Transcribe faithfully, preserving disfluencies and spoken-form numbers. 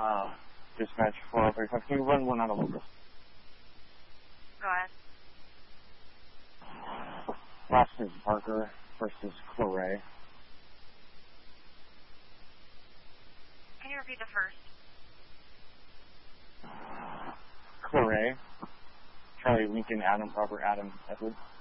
Uh, dispatch four oh three five. Can you run one out of local? Go ahead. Last is Parker. First is Claret. Can you repeat the first? Claret. Charlie Lincoln Adam Robert Adam Edward.